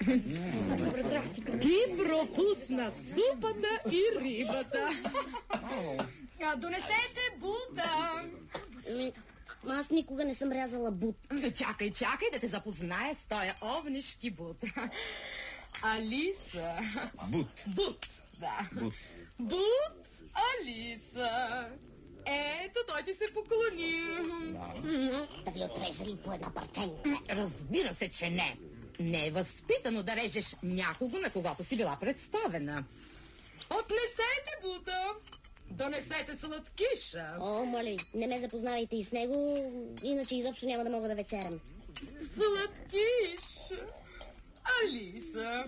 Ти пропусна супата и рибата. Донесете бута. Аз никога не съм рязала бут. Чакай да те запозная с тоя овнишки бут. Алиса. Бут, да. Бут, Алиса. Ето, той ти се поклони. Да ви отреже ли по една парченце? Разбира се, че не. Не е възпитано да режеш някого, на когото си била представена. Отнесете бута. Донесете сладкиша. О, моля ви, не ме запознавайте и с него, иначе изобщо няма да мога да вечерям. Сладкиш. Алиса,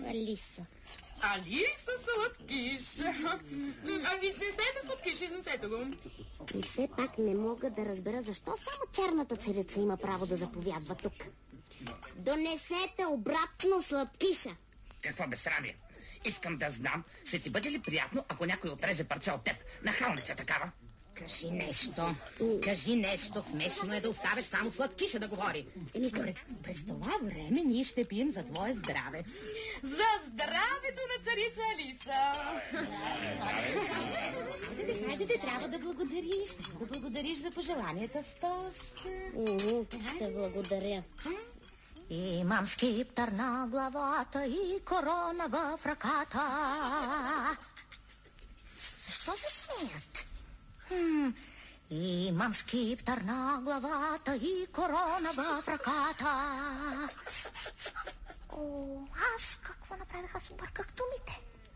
сладкиш. Изнесете сладкиш, изнесете го. И все пак не мога да разбера защо само черната царица има право да заповядва тук. Донесете обратно сладкиша. Какво безсрамие? Искам да знам, ще ти бъде ли приятно, ако някой отреже парче от теб? Нахалница такава. Кажи нещо. Смешно е да оставиш само сладкиша да говори. През това време ние ще пием за твое здраве. За здравето на царица Алиса. Хайде, трябва да благодариш. Трябва да благодариш за пожеланията с тост. Ще благодаря. Имам скиптър на главата и корона в ръката. Защо се смеят? Имам скиптър на главата и корона в ръката. О, аз какво направих? Аз обърках думите.